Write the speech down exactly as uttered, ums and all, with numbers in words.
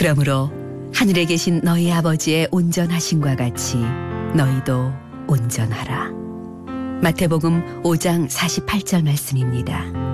그러므로 하늘에 계신 너희 아버지의 온전하심과 같이 너희도 온전하라. 마태복음 오 장 사십팔 절 말씀입니다.